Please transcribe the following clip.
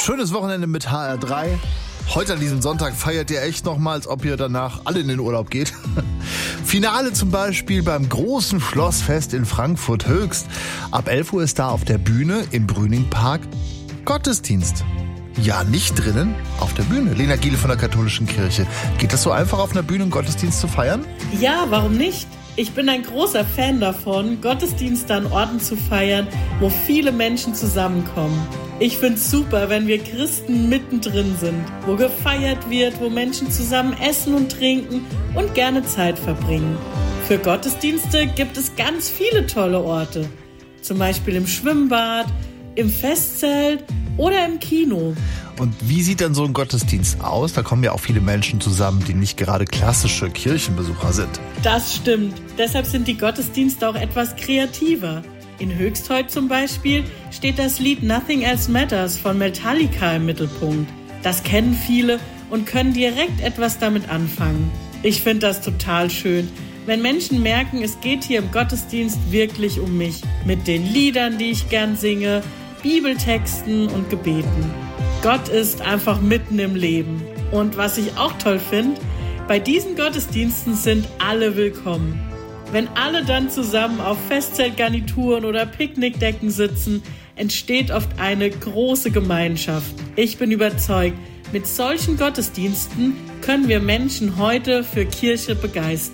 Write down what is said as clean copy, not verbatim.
Schönes Wochenende mit HR3. Heute an diesem Sonntag feiert ihr echt nochmal, als ob ihr danach alle in den Urlaub geht. Finale zum Beispiel beim großen Schlossfest in Frankfurt Höchst. Ab 11 Uhr ist da auf der Bühne im Brüningpark Gottesdienst. Ja, nicht drinnen, auf der Bühne. Lena Giele von der Katholischen Kirche. Geht das so einfach, auf einer Bühne einen Gottesdienst zu feiern? Ja, warum nicht? Ich bin ein großer Fan davon, Gottesdienste an Orten zu feiern, wo viele Menschen zusammenkommen. Ich find's super, wenn wir Christen mittendrin sind, wo gefeiert wird, wo Menschen zusammen essen und trinken und gerne Zeit verbringen. Für Gottesdienste gibt es ganz viele tolle Orte. Zum Beispiel im Schwimmbad, im Festzelt oder im Kino. Und wie sieht dann so ein Gottesdienst aus? Da kommen ja auch viele Menschen zusammen, die nicht gerade klassische Kirchenbesucher sind. Das stimmt. Deshalb sind die Gottesdienste auch etwas kreativer. In Höchstheuth zum Beispiel steht das Lied Nothing Else Matters von Metallica im Mittelpunkt. Das kennen viele und können direkt etwas damit anfangen. Ich finde das total schön, wenn Menschen merken, es geht hier im Gottesdienst wirklich um mich. Mit den Liedern, die ich gern singe, Bibeltexten und Gebeten. Gott ist einfach mitten im Leben. Und was ich auch toll finde, bei diesen Gottesdiensten sind alle willkommen. Wenn alle dann zusammen auf Festzeltgarnituren oder Picknickdecken sitzen, entsteht oft eine große Gemeinschaft. Ich bin überzeugt, mit solchen Gottesdiensten können wir Menschen heute für Kirche begeistern.